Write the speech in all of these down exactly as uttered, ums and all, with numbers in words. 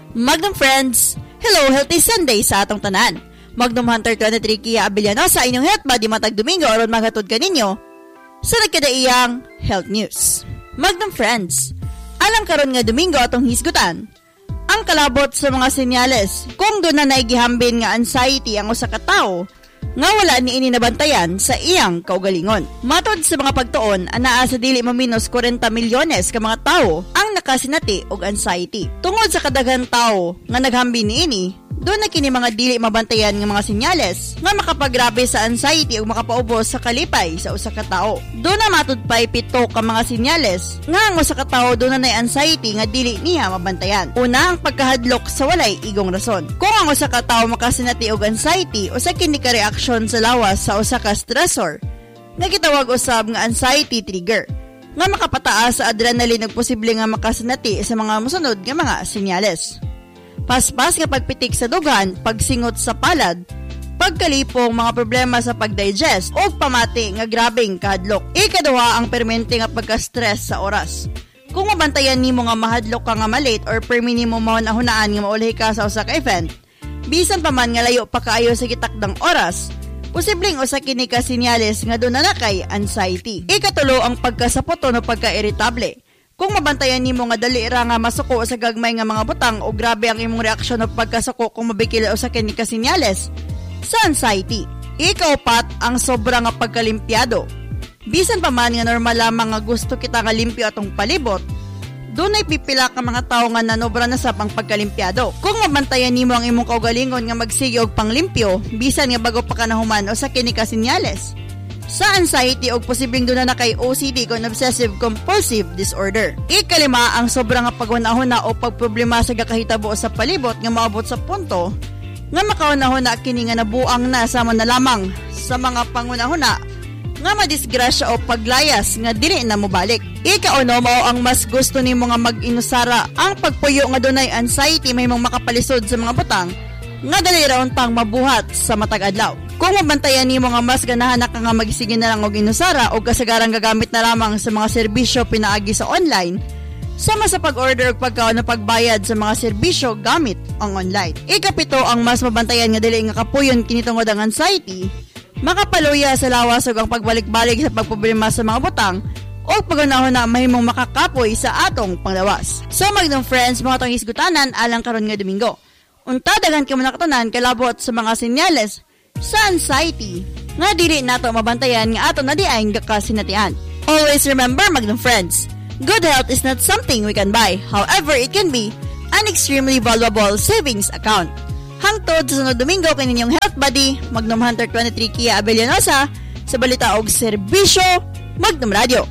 Magnum friends, hello, healthy Sunday sa atong tanan. Magnum Hunter twenty-three Kia Abellano sa inyong health body matag Domingo aron maghatod kaninyo sa nagkadaiyang health news. Magnum friends, alam karon nga Domingo atong hisgutan ang kalabot sa mga senyales kung doon na naigihambin nga anxiety ang usa ka tawo nga wala ni ini nabantayan sa iyang kaugalingon. Matod sa mga pagtuon, anaa sa dili maminos forty milyones ka mga tawo ang nakasinati og anxiety. Tungod sa kadaghan tawo nga naghambin niini, doon na kini mga dili mabantayan nga mga senyales nga makapagrabe sa anxiety o makapaubos sa kalipay sa usa ka tawo. Doon na matud pay pito ka mga senyales nga ang usa ka tawo doon na nay anxiety nga dili niya mabantayan. Una, ang pagkahadlok sa walay igong rason. Kung ang usa ka tawo makasinati og anxiety, usa kini ka reaksyon sa lawas sa usa ka stressor nga gitawag usab nga anxiety trigger nga makapataas sa adrenaline ug posible nga makasinati sa mga mosunod nga mga senyales. Paspas nga pagpitik sa dugan, pagsingot sa palad, pagkalipong mga problema sa pagdigest o pamati nga grabing kahadlok. Ikaduha ang permanente nga pagka-stress sa oras. Kung mabantayan nimo nga mahadlok ka nga malate or permi nimo mahunahunaan nga maulahi ka sa usa ka event, bisan pa man nga layo pa kaayo sa gitakdang oras, posibleng usa kini ka senyales nga doon na kay anxiety. Ikatulo ang pagkasaputon o pagka-irritable. Kung mabantayan nimo nga dali ra nga masuko sa gagmay nga mga butang o grabe ang imong reaksyon o pagkasuko kung mabikila usa kini ka senyales sa anxiety. Ikaupat ang sobra nga pagkalimpyado. Bisan pa man nga normal lamang nga gusto kita nga limpyo atong palibot, dunay pipila ka mga tawo nga nanobra na sa pang pagkalimpyado. Kung mabantayan nimo ang imong kaugalingon nga magsige og panglimpyo bisan nga bago pa ka nahuman usa kini ka senyales sa anxiety o posibleng doon na kay O C D kung obsessive compulsive disorder. Ikalima ang sobrang nga paghunahuna o pagproblema sa gakahitabo sa palibot nga maabot sa punto nga makaunahuna kini nga nabuang na sama na lamang sa mga pangunahuna nga madisgrasya o paglayas nga dili na mobalik. Ikauno mao ang mas gusto nimo nga mag-inusara ang pagpuyo nga dunay anxiety may mong makapalisod sa mga butang nga dali ra untang mabuhat sa matag adlaw. Kung mabantayan nimo nga mas ganahan ka nga magisige na lang og inusara o kasagaran gagamit na lamang sa mga serbisyo pinaagi sa online, sama sa pag-order og pagkaon na pagbayad sa mga serbisyo gamit ang online. Ikapito ang mas mabantayan nga dili nga kapuyon kini tungod ang anxiety, makapaluya sa lawas ug ang pagbalik-balik sa pagproblema sa mga butang o pagunahon na mahimong makakapoy sa atong panglawas. So Magnum friends, mga tong hisgutanan alang karon nga Domingo. Unta daghan kamo nakatanan kalabot sa mga senyales sa anxiety nga dili nato mabantayan nga ato na diay gakasinatian. Always remember Magnum friends, good health is not something we can buy. However, it can be an extremely valuable savings account. Hangtod sa sunod Domingo kaninyong health buddy, Magnum Hunter twenty-three Kia Abellano sa balita og serbisyo Magnum Radio.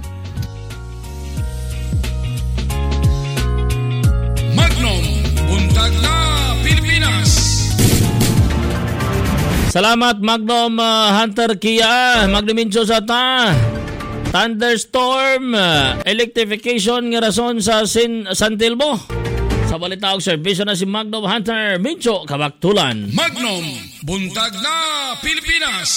Magnum Buntag na Pilipinas. Salamat Magnum uh, Hunter Kia, Magnum Incho sa ta. Thunderstorm, uh, electrification nga rason sa Sin San Telmo. Sa balita og serbisyo na si Magnum Hunter Mincho Kabaktulan. Magnum Buntag na Pilipinas.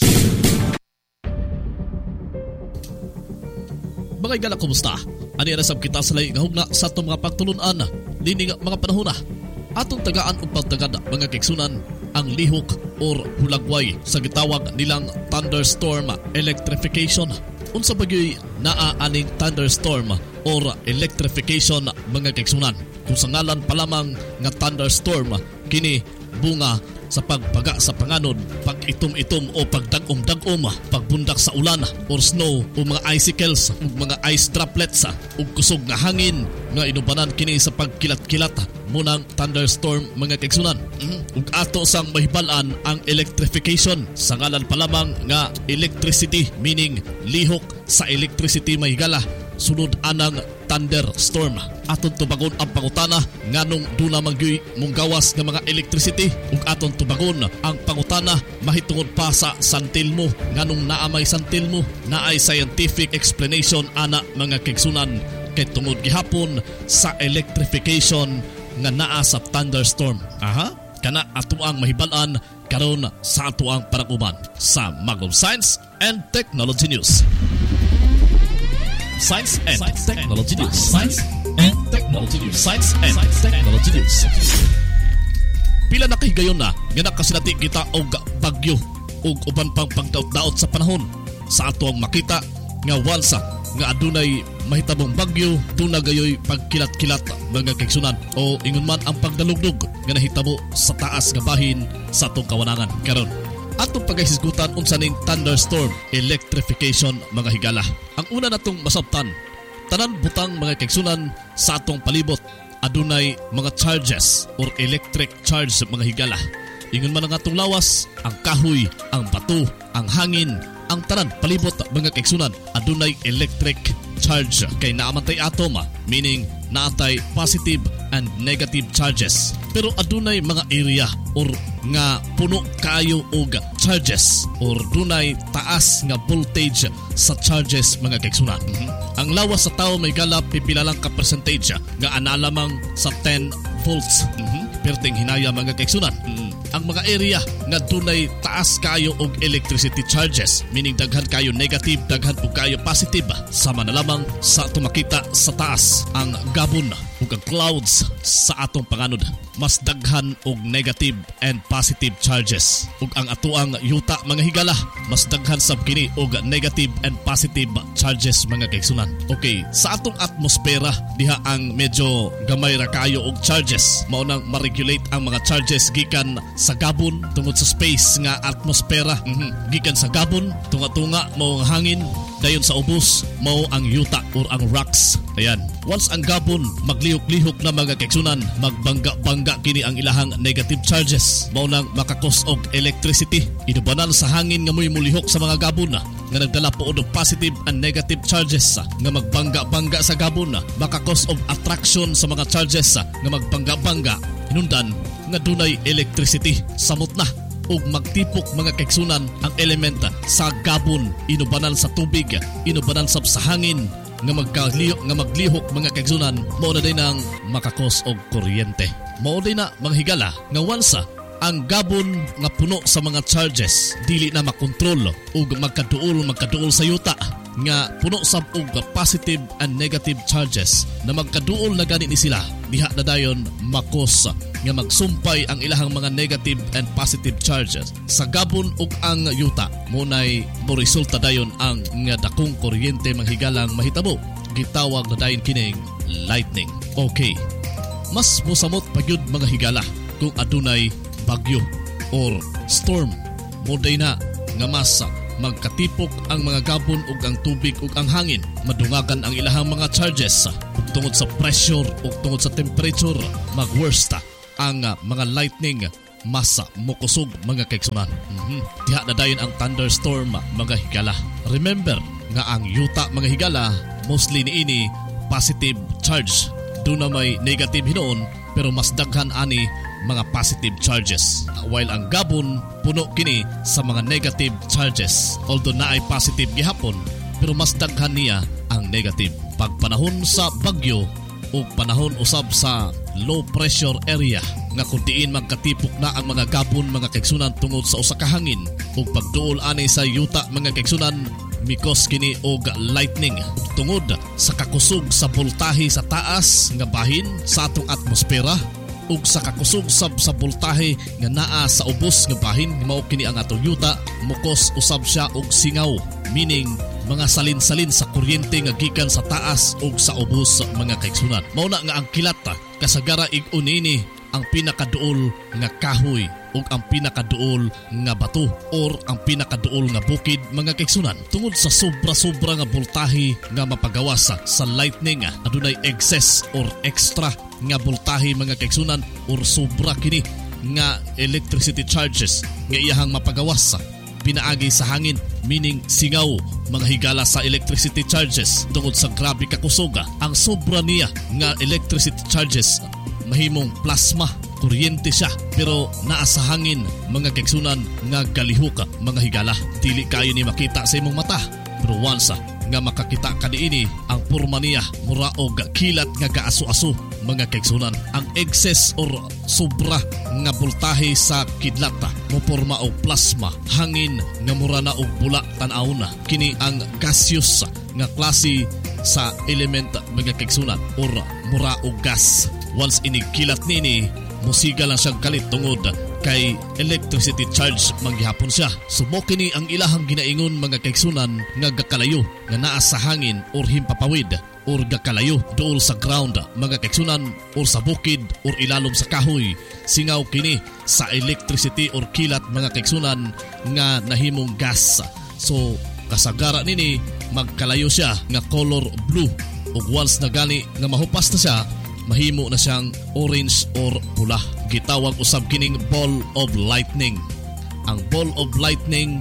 Mga igala, kumusta? Ani rasab kita sa laing hugna sa atong mga pagtulunan dini nga mga panahon na. Atong tagaan og pagtagad mga kigsunan ang lihok or hulagway sa gitawag nilang thunderstorm electrification. Unsa bagay naa aning thunderstorm or electrification mga kigsunan? Kung sa ngalan pa lamang nga thunderstorm, kini bunga sa pagpaga sa panganod, pag-itom-itom o pagdagom-dagom, pagbundak sa ulan or snow o mga icicles o mga ice droplets o kusog nga hangin nga inubanan kini sa pagkilat-kilat munang thunderstorm mga kaigsunan. Mm-hmm. Ug ato sang mahibalan ang electrification sa ngalan pa lamang nga electricity, meaning lihok sa electricity mahigala sunod anang thunderstorm. Aton tubagon ang pangutana nganong duna mangyoy mong gawas ng mga electricity ug aton tubagon ang pangutana mahitungod pa sa San Telmo nganong naamay San Telmo naay scientific explanation ana mga kaigsunan kay tungod gihapon sa electrification nga naa sa thunderstorm. Aha, kana ato ang mahibalan karon sa ato ang paraguban sa Magnum Science and Technology News. Science and Science Technology News. Science and Technology News. Science and Technology News. Pila na kahigayon na nga nakasinati kita og bagyo ug uban pang pagdaot-daot sa panahon sa ato ang makita nga once nga adunay mahitabong bagyo tuna gayoy pagkilat-kilat mga kaigsunan o ingon man ang pagdalugdog nga nahitabo sa taas nga bahin sa atong kawanangan karon. Atong paghisgutan unsa ning thunderstorm electrification mga higala. Ang una natong masabtan, tanan butang mga kaigsunan sa atong palibot adunay mga charges or electric charge mga higala. Ingon man ang atong lawas, ang kahoy, ang bato, ang hangin, ang tanan palibot mga kaigsunan adunay electric charge kay naamantay atom, meaning naatay positive and negative charges. Pero adunay mga area or nga puno kaayo og charges or dunay taas nga voltage sa charges mga kaigsunan. Mm-hmm. Ang lawas sa tao may gala pipila lang ka percentage nga ana lamang sa ten volts. Mm-hmm. Perting hinaya mga kaigsunan. Mm-hmm. Ang mga area nga dunay taas kayo og electricity charges, meaning daghan kayo negative, daghan po kayo positive, sama na lamang sa tumakita sa taas ang gabon ug ang clouds sa atong panganod. Mas daghan og negative and positive charges. Ug ang atuang yuta mga higala, mas daghan sab kini og negative and positive charges mga kaigsunan. Okay, sa atong atmosfera diha ang medyo gamay ra kayo og charges. Mao nang ma-regulate ang mga charges gikan sa gabon tungod sa space nga atmosfera. Mm-hmm. Gikan sa gabon tunga-tunga mao ang hangin, dayon sa ubos mao ang yuta or ang rocks. Ayan, once ang gabon maglihok-lihok na mga kaigsunan, magbangga-bangga kini ang ilahang negative charges. Mao nang makakos og electricity. Inubanan sa hangin nga mo'y mulihok sa mga gabon na nga nagdala po og positive and negative charges nga magbangga-bangga sa gabon na makakos og attraction sa mga charges nga magbangga-bangga hinundan nga dunay electricity samot na ug magtipok mga kaigsunan ang elementa sa gabon, inubanan sa tubig, inubanan sab sa hangin nga magkalihok nga maglihok mga kaigsunan, mao na din ang makakos og kuryente. Mao din na mga higala nga once ang gabon nga puno sa mga charges dili na makontrol ug magkaduol magkaduol sa yuta nga puno sab og positive and negative charges na magkaduol na gani ni sila, diha na dayon makos nga magsumpay ang ilahang mga negative and positive charges sa gabon ug ang yuta. Munay mo resulta dayon ang nga dakong kuryente manghigalang mahitabo, gitawag na dayon kining lightning. Okay, mas mosamot pagyud mga higala kung adunay bagyo or storm. Moday na nga mas magkatipok ang mga gabon ug ang tubig ug ang hangin, madungagan ang ilahang mga charges ug tungod sa pressure ug tungod sa temperature mag-worst ang uh, mga lightning masa mokusog mga kaigsunan. Mm-hmm. Diha na dayon ang thunderstorm mga higala. Remember nga ang yuta mga higala mostly niini positive charge. Doon na may negative hinoon pero mas daghan ani mga positive charges, while ang gabon puno kini sa mga negative charges. Although na ay positive gihapon pero mas daghan niya ang negative. Pagpanahon sa bagyo o panahon usab sa low pressure area nga kung diin magkatipok na ang mga gabon mga kaigsunan tungod sa usa ka hangin ug pagduol ani sa yuta mga kaigsunan, mikos kini og lightning ug tungod sa kakusog sa voltahe sa taas nga bahin sa atong atmosfera ug sa kakusog sab sa voltahe nga naa sa ubos nga bahin, mao kini ang atong yuta mukos usab siya og singaw, meaning mga salin-salin sa kuryente nga gikan sa taas ug sa ubos mga kaigsunan. Mao na nga ang kilata kasagara ig-unini ang pinakaduol nga kahoy ug ang pinakaduol nga bato or ang pinakaduol nga bukid mga kaigsunan. Tungod sa sobra-sobra nga voltahe nga mapagawas sa lightning, adunay excess or extra nga voltahe mga kaigsunan or sobra kini nga electricity charges nga iyahang mapagawas pinaagi sa hangin, meaning singaw mga higala sa electricity charges tungod sa grabe kakusoga. Ang sobra niya nga electricity charges mahimong plasma, kuryente siya pero naa sa hangin mga kaigsunan nga galihok mga higala. Dili kayo ni makita sa imong mata pero once nga makakita ka niini ang porma niya mura og kilat nga kaaso-aso mga kaigsunan. Ang excess or sobra nga voltahe sa kidlat mo porma og plasma, hangin nga mura na og bula tan-aw na. Kini ang gaseous nga klase sa element mga kaigsunan or mura o gas. Once inikilat nini, musiga lang siyang kalit tungod kay electricity charge manggihapon siya. Sumo kini ang ilahang ginaingon mga kaigsunan nga gakalayo nga naa sa hangin or himpapawid or gakalayo dool sa ground mga kaigsunan or sa bukid or ilalom sa kahoy. Singaw kini sa electricity or kilat mga kaigsunan nga nahimong gas. So kasagara nini magkalayo siya nga color blue ug once na gani nga mahupas na siya, mahimo na siyang orange or pula. Gitawag usab kining ball of lightning. Ang ball of lightning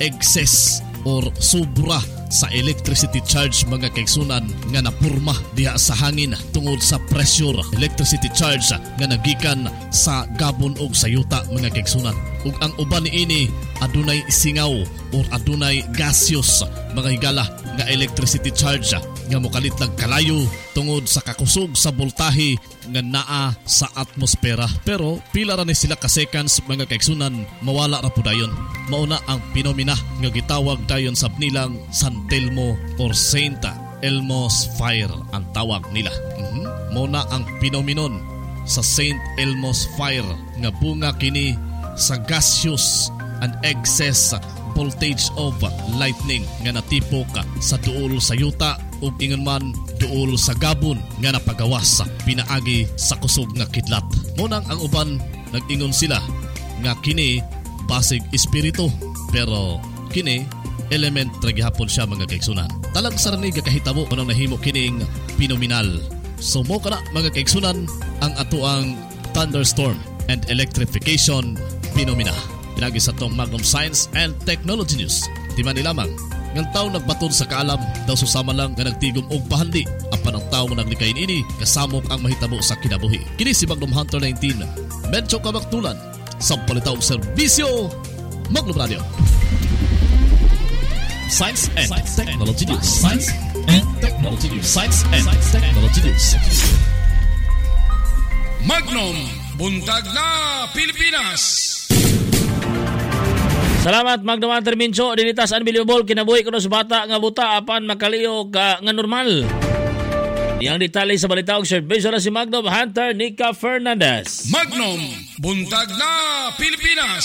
excess or sobra sa electricity charge mga kaigsunan nga napurma diha sa hangin tungod sa pressure electricity charge nga nagikan sa gabon og sayuta mga kaigsunan. Ug ang uban niini adunay singaw or adunay gaseous mga higala nga electricity charge nga mokalit lang kalayo tungod sa kakusog sa voltahe nga naa sa atmosfera. Pero pila ra ni sila ka seconds mga kaigsunan mawala ra pud dayon. Mauna ang phenomena nga gitawag dayon sab nilang San Telmo or Saint Elmo's Fire ang tawag nila. Mm-hmm. Mauna ang phenomenon sa Saint Elmo's Fire nga bunga kini sa gaseous and excess voltage of lightning nga natipok sa duol sa yuta ug ingon man duol sa gabon nga napagawas pinaagi sa kusog nga kidlat. Munang ang uban nag-ingon sila nga kini basig espiritu pero kini element ra gihapon siya mga kaigsunan. Talag sa rani gakahitabo unang nahimo kining phenomenal. So mo kana mga kaigsunan ang atuang thunderstorm and electrification phenomena. Pinagi sa tong Magnum Science and Technology News. Di man nilamang ng tao nagbatod sa kaalam daw susama lang nga nagtigom og pahandi apan ang tao nga naglikayin ini kasamok ang mahitabo sa kinabuhi. Kini si Magnum Hunter nineteen medyo kamaktulan sa palitaw serbisyo Magnum Radio. Science and Science Technology News. Science and Technology News. Science and Technology News. Magnum Buntag na Pilipinas. Salamat Magnum Hunter Mincho, dinitas unbelievable kinabuhi kuno sa bata nga buta apan makaliyo ka nga normal. Yang detalye sa balita og serbisyo na si Magnum Hunter Nika Fernandez. Magnum Buntag na Pilipinas.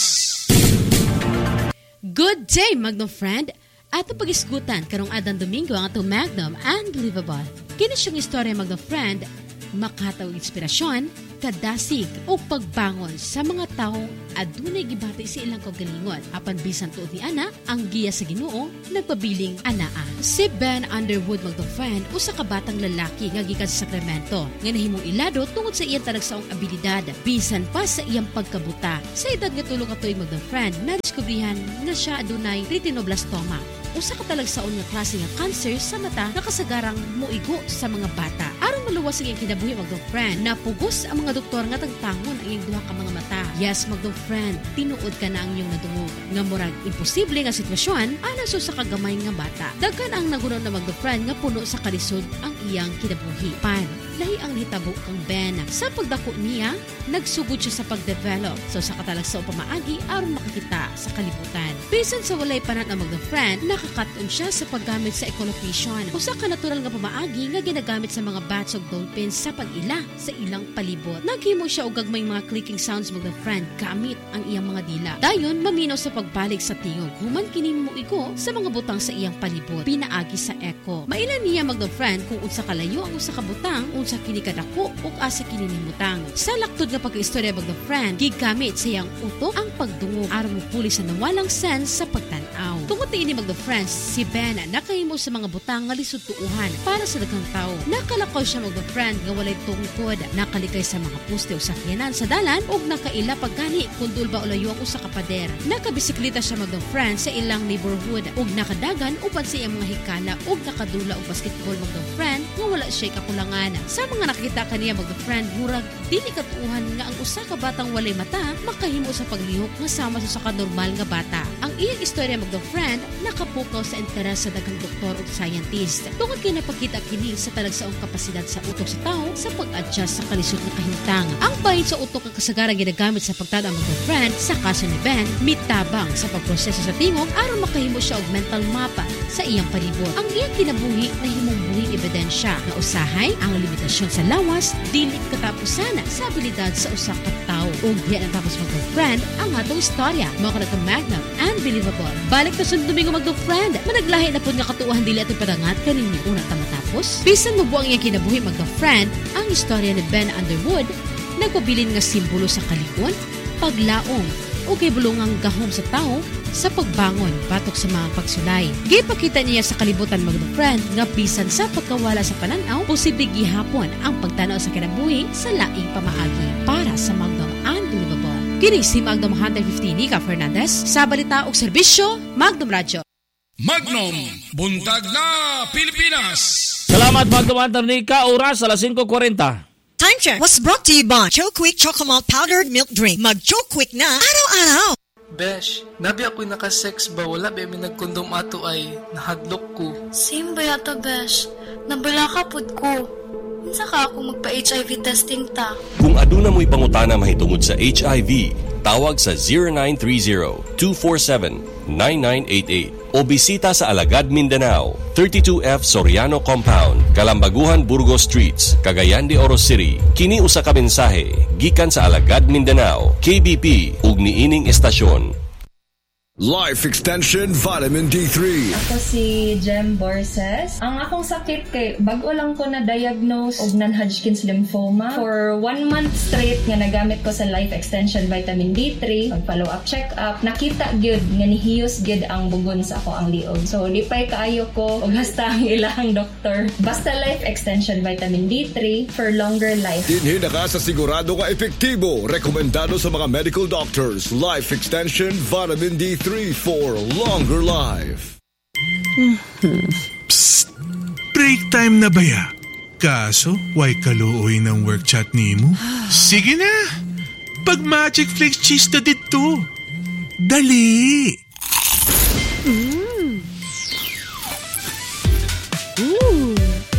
Good day Magnum friend. Ato pagisgutan karong adang Domingo ang ato Magnum Unbelievable. Kini siyang istorya Magnum friend makataw inspirasyon, kadasig o pagbangon sa mga taong adunay gibati sa ilang kagalingon. Apan bisan tuod ni ana, ang giya sa Ginoo nagpabiling anaa. Si Ben Underwood magdofriend usa ka batang lalaki nga gikan sa Sacramento nga nahimong ilado tungod sa iyang talagsaong abilidad bisan pa sa iyang pagkabuta. Sa edad nga tulo ka tuig magdofriend, nadiskubrihan nga siya adunay retinoblastoma. Usa ka talagsaon nga klase nga cancer sa mata na kasagarang muigo sa mga bata. Aron maluwas ang iyang kinabuhi magdofriend, napugos ang mga doktor nga tagtangon ang iyang duha ka mga mata. Yes magdofriend, tinuod ka na ang iyong nadungog. Nga murag imposible nga sitwasyon alang sa sa kagamay nga bata. Daghan ang nagunon na magdofriend nga puno sa kalisod ang iyang kinabuhi. Pan, lahi ang hitabo kang Ben. Sa pagdako niya, nagsugod siya sa pagdevelop. So sa katalagsaon pamaagi aron makakita sa kalibutan. Bisan sa walay panan ang magdofriend, nakakaton siya sa paggamit sa echolocation. Usa ka natural nga pamaagi nga ginagamit sa mga bats ug dolphins sa pag-ila sa ilang palibot. Naghimo siya og gagmayng mga clicking sounds magdofriend gamit ang iyang mga dila. Dayon maminaw sa pagbalik sa tingog. Human kini muigo sa mga butang sa iyang palibot. Pinaagi sa echo. Mailan niya magdofriend kung unsa kalayo ang usa ka butang, unsa kini kadako ug asa kini nimutang. Sa laktod nga pagkaistorya magdofriend, gigamit sa iyang utok ang pagdungog aron mupuli sa nawalang sense sa pagtan-aw. Tungod ini magdofriend, si Ben nakahimo sa mga butang nga lisod tuuhan para sa daghang tawo. Nakalakaw siya magdofriend nga walay tungkod, nakalikay sa mga poste o sakyanan sa dalan ug nakaila paggani kundul ba ulayo ang usa ka pader. Nakabisikleta siya magdofriend sa ilang neighborhood ug nakadagan uban sa iyang mga hikala ug nakadula og basketball magdofriend nga wala siya kakulangan. Sa mga nakita kaniya magdofriend, murag dili katuuhan nga ang usa ka batang walay mata makahimo sa paglihok nga sama sa ka normal nga bata. Ang iyang istorya magdofriend nakapukaw sa interes sa daghang doktor ug scientist. Tungod kay napakita kini sa talagsaong kapasidad sa utok sa tao sa pag-adjust sa kalisod nga kahimtang. Ang bahin sa utok nga kasagaran ginagamit sa pagtada ang magdofriend sa kaso ni Ben, mitabang sa pagproseso sa tingog aron makahimo siya og mental mapa sa iyang palibot. Ang iyang kinabuhi na himong buhing ebidensya na usahay ang limitasyon sa lawas, dili katapusan sa abilidad sa usa ka tawo. Ug diyan natapos mag-friend ang atong istorya. Mao kana itong Magnum Unbelievable. Balik ta sa Domingo mag-friend. Managlahi na pud nga katuohan dili atong padangat kaninyo una ta matapos. Bisan mo buang iyang kinabuhi mag-friend ang istorya ni Ben Underwood, nagpabilin nga simbolo sa kalikon, paglaong o kay bulungang gahom sa tao sa pagbangon batok sa mga pagsulay. Gipakita niya sa kalibutan mag-friend nga bisan sa pagkawala sa pananaw, posible gihapon ang pagtanaw sa kinabuhi sa laing pamaagi para sa Magnum Unbelievable. Kini si Magnum one fifteen Nika Fernandez sa balita ug serbisyo Magnum Radio. Magnum, buntag na Pilipinas. Salamat Magnum Hunter Nika, oras alas five forty. Time check was brought to you by Choquick Chocomalt Powdered Milk Drink. Mag-Choquick na araw-araw. Besh, nabi ako'y nakasex ba? Wala ba may nagkondom ato ay nahadlok ko. Same ba yata, Besh? Nabala ka pud ko. Unsa ka ako magpa-H I V testing ta? Kung aduna mo'y pangutana mahitungod sa H I V, tawag sa zero nine three zero, two four seven, nine nine eight eight o bisita sa Alagad, Mindanao, thirty-two F Soriano Compound, Kalambaguhan, Burgos Streets, Cagayan de Oro City. Kini usa ka mensahe gikan sa Alagad, Mindanao, K B P ug niining estasyon. Life Extension Vitamin D three. Ako si Jem Borses. Ang akong sakit kay bago lang ko na diagnose og non-Hodgkin's lymphoma. For one month straight nga nagamit ko sa Life Extension Vitamin D three, pag follow up check up, nakita gyud nga nihiyos gyud ang bugon sa ako ang liog. So lipay kaayo ko og hasta ang ilang doktor. Basta Life Extension Vitamin D three for longer life. Dinhi na ka sa sigurado nga epektibo. Rekomendado sa mga medical doctors. Life Extension Vitamin D three for longer life. Psst! Break time na ba ya? Kaso, why kaluoy ng work chat ni mo? Sige na! Pag Magic Flakes cheese na dito. Dali! Mm. Ooh.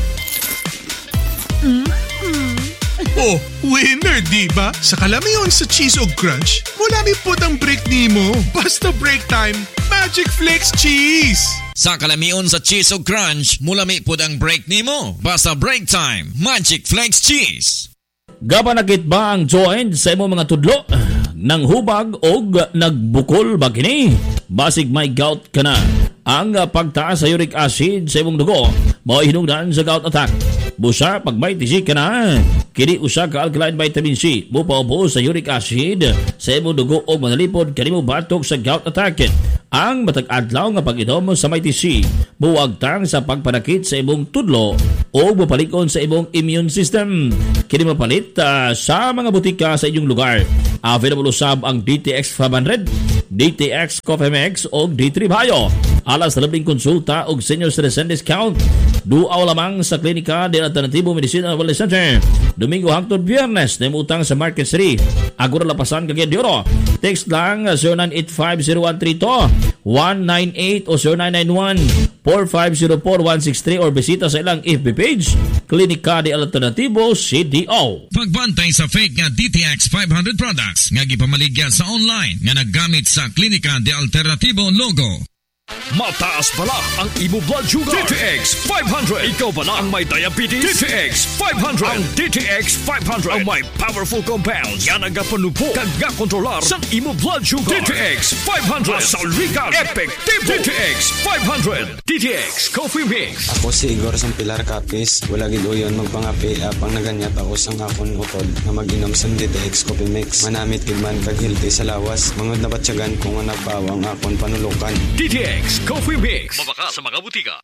Mm. Oh, winner, diba? Sa kalamiyon sa cheese o crunch, mulami po ang break ni mo. Basta break time, Magic Flakes cheese! Sa kalamiyon sa cheese o crunch, mulami po ang break ni mo. Basta break time, Magic Flakes cheese! Gabanakit ba ang joint sa imo mga tudlo? Nang hubag o nagbukol ba kini? Basig may gout ka na. Ang pagtaas sa uric acid sa imong dugo, mahihinungdan sa gout attack. Busa pag may tisi ka na. Kini usa ka alkaline vitamin C. Mupaubo sa uric acid sa imong dugo o manalipod kanimo batok sa gout attack. Ang matag adlaw nga pag-inom sa may tisi, muwagtang sa pagpanakit sa imong tudlo o mapalikon sa imong immune system. Kini mapalit uh, sa mga butika sa inyong lugar. Available usab ang D T X five hundred, D T X Coffee Mix o D three Bio. Alas na labing konsulta o senior citizen discount. Duaw lamang sa Klinika de Alternativo Medicina Wellness Center. Domingo hangtod Biyernes na utang sa Market City. Agora lapasan Cagayan de Oro. Text lang zero nine eight five zero one three two one nine eight o zero nine nine one four five zero four one six three or bisita sa ilang F B page Klinika de Alternativo C D O. Pagbantay sa fake nga D T X five hundred products nga gipamaligya sa online nga naggamit sa Klinika de Alternativo logo. Mataas pala ang imo blood sugar. D T X five hundred. Ikaw pala ang may diabetes. D T X five hundred. Ang D T X five hundred ang may powerful compounds nga nagapanupo kag gakontrolar sa imo blood sugar. D T X five hundred. Masalrikan. Epektibo. D T X five hundred. D T X Coffee Mix. Ako si Igor Sampilar Capis. Wala gid uyon magpangapi apang naganyat ako sang akon utod nga mag-inom sa D T X Coffee Mix. Manamit gid man kag healthy sa lawas. Mangod na batyagan kung nga nagpawang akon panulukan. D T X Coffee Mix. Mabaka sa mga butika.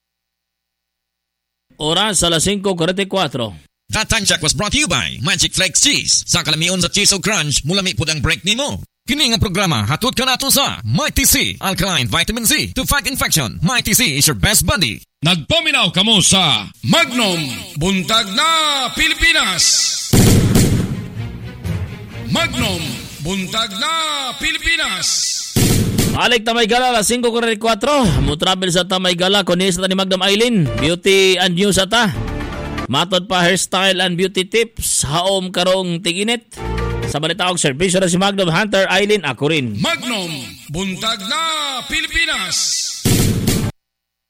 Oras alas five forty-four. That time check was brought to you by Magic Flakes Cheese. Sa kalamiyon sa cheese o crunch, mulami po ang break ni mo. Kini nga programa hatod ka nato sa Mighty C, Alkaline Vitamin C to fight infection. Mighty C is your best buddy. Nagpaminaw kamo sa Magnum, buntag na Pilipinas. Magnum, buntag na Pilipinas. Alik Tamaygala, alas five forty-four. Mo travel sa Tamaygala, kunis ni Magdam Aileen. Beauty and news ata. Matod pa hairstyle and beauty tips. Haom karong tiginit. Sa balita og serbisyo na si Magnum Hunter Aileen, ako rin. Magnum, buntag na Pilipinas.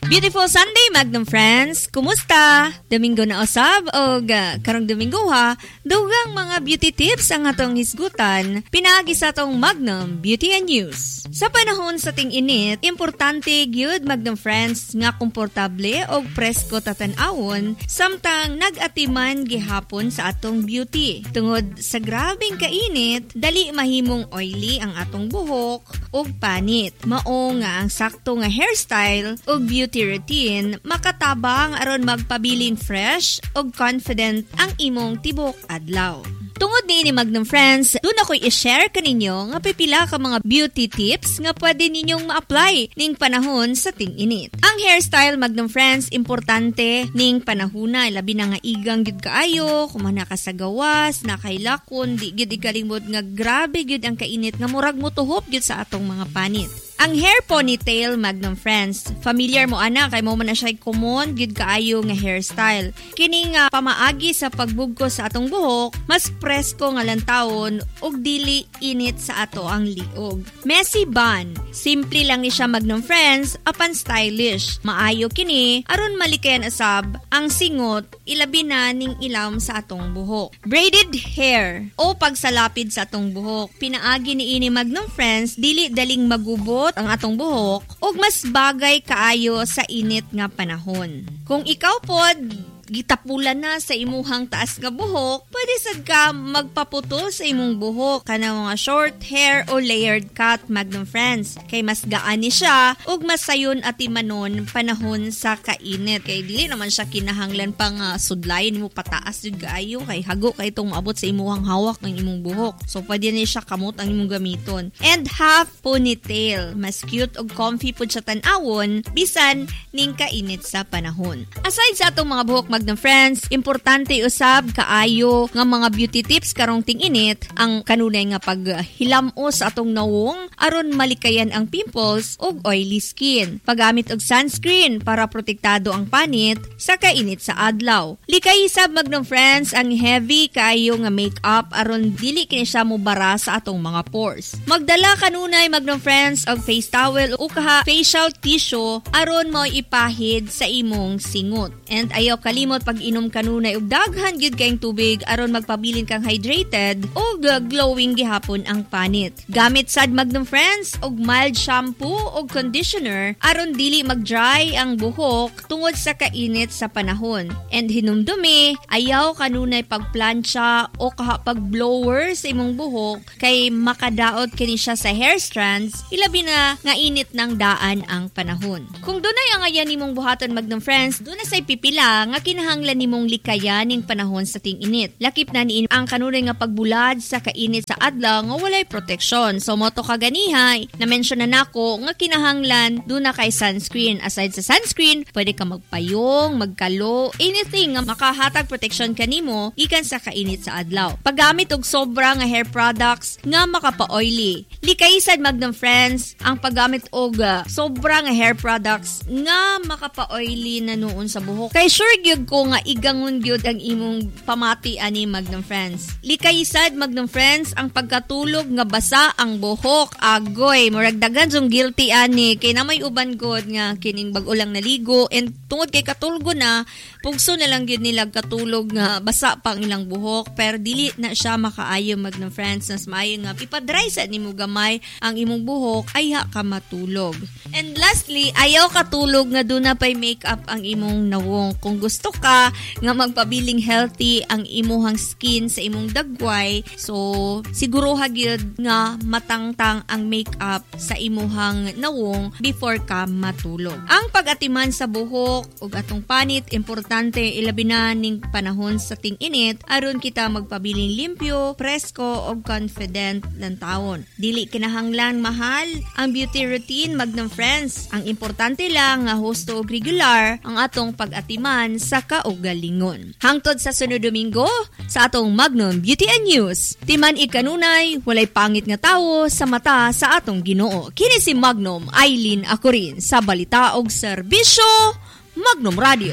Beautiful Sunday, Magnum friends! Kumusta? Domingo na usab o uh, karong Domingo ha, dugang mga beauty tips ang atong hisgutan, pinaagi sa atong Magnum Beauty and News. Sa panahon sa ting-init, importante gyud Magnum friends nga komportable o presko tatanawon samtang nag-atiman gihapon sa atong beauty. Tungod sa grabing kainit, dali mahimong oily ang atong buhok o panit. Mao nga ang sakto nga hairstyle o beauty routine makatabang aron magpabilin fresh o confident ang imong tibok adlaw. Tungod ni ini Magnum friends, doon ako'y i-share kaninyo nga pipila ka mga beauty tips nga pwede ninyong ma-apply ning panahon sa ting-init. Ang hairstyle Magnum friends, importante ning panahuna, labi na nga igang gyud kaayo, kumana ka sa gawas, nakailakon, di gyud ikalimod nga grabe gyud ang kainit nga murag motuhop gyud sa atong mga panit. Ang hair ponytail, Magnum friends, familiar mo ana kay mo man na siya common gid kaayo nga hairstyle. Kini nga pamaagi sa pagbugkos sa atong buhok, mas presko nga lantawon ug dili init sa ato ang liog. Messy bun, simple lang ni siya Magnum friends, apan stylish. Maayo kini aron malikayan asab ang singot ilabi na ning ilam sa atong buhok. Braided hair o pagsalapid sa atong buhok, pinaagi ni ini Magnum friends, dili daling magubot ang atong buhok ug mas bagay kaayo sa init nga panahon. Kung ikaw pod gitapulan na sa imuhang taas nga buhok, pwede sad ka magpaputol sa imong buhok kana mga short hair o layered cut Magnum friends. Kay mas gaan ni siya ug mas sayon at imanon panahon sa kainit. Kay dili naman siya kinahanglan pang uh, sudlayin mo pataas jud kaayo kay hago kay itong maabot sa imuhang hawak ng imong buhok. So pwede ni siya kamot ang imong gamiton. And half ponytail, mas cute ug comfy pud siya tan-awon bisan ning kainit sa panahon. Aside sa atong mga buhok Magnum friends, importante usab kaayo nga mga beauty tips karong ting-init ang kanunay nga paghilamos sa atong nawong aron malikayan ang pimples ug oily skin. Paggamit og sunscreen para protektado ang panit sa kainit sa adlaw. Likay usab Magnum friends ang heavy kaayo nga makeup aron dili kini siya mobara sa atong mga pores. Magdala kanunay Magnum friends og face towel o kaha facial tissue aron mo ipahid sa imong singot. And ayaw kalimot pag-inom kanunay og daghan gyud kayong tubig aron magpabilin kang hydrated ug glowing gihapon ang panit. Gamit sad Magnum friends og mild shampoo og conditioner aron dili mag-dry ang buhok tungod sa kainit sa panahon. And hinumdumi, ayaw kanunay pagplansya o kaha pag-blower sa imong buhok kay makadaot kini siya sa hair strands ilabi na nga init ng daan ang panahon. Kung dunay ang ayan nimong buhaton Magnum friends, dunay say pipila nga kinahanglan nimong likayan ning panahon sa ting-init. Lakip na niin ang kanunay nga pagbulad sa kainit sa adlaw nga walay proteksyon. So moto kaganihay, na-mention na nako nga kinahanglan duna kay sunscreen. Aside sa sunscreen, pwede ka magpayong, magkalo, anything nga makahatag proteksyon kanimo ikan sa kainit sa adlaw. Paggamit og sobra nga hair products nga makapa-oily. Likay sad Magnum friends ang paggamit og uh, sobra nga hair products nga makapa-oily na noon sa buhok. Kay sure gyud ko nga igangon gyud ang imong pamati ani Magnum friends. Likay sad Magnum friends ang pagkatulog nga basa ang buhok. Agoy, murag daghan jung guilty ani kay na may uban god nga kining bag-o lang naligo and tungod kay katulgo na pugso na lang gyud nila katulog nga basa pa ang ilang buhok pero dili na siya makaayo Magnum friends nas maayo nga ipadry sa nimo gamay ang imong buhok ay ha ka matulog. And lastly, ayaw katulog nga duna pay makeup ang imong nawong. Kung gusto ka nga magpabiling healthy ang imuhang skin sa imong dagway, so siguro hagyod nga matangtang ang makeup sa imuhang nawong before ka matulog. Ang pag-atiman sa buhok ug atong panit importante ilabi na ning panahon sa ting-init aron kita magpabiling limpyo, presko ug confident lang taon. Dili kinahanglan mahal ang beauty routine Magnum friends. Ang importante lang nga husto ug regular ang atong pag-atiman sa kaugalingon. Hangtod sa sunod Domingo sa atong Magnum Beauty and News. Timan ikanunay, walay pangit nga tawo sa mata sa atong Ginoo. Kini si Magnum Eileen Acurin sa balita og serbisyo Magnum Radio.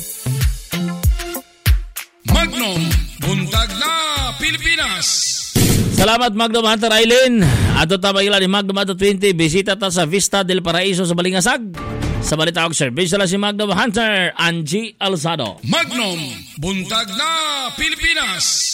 Magnum Buntag na Pilipinas. Salamat Magnum Hunter Eileen. Ato ta magila ni Magnum ato twenty bisita ta sa Vista del Paraiso sa Balingasag. Sa balita og service sila si Magnum Hunter, Angie Alzado. Magnum, buntag na Pilipinas.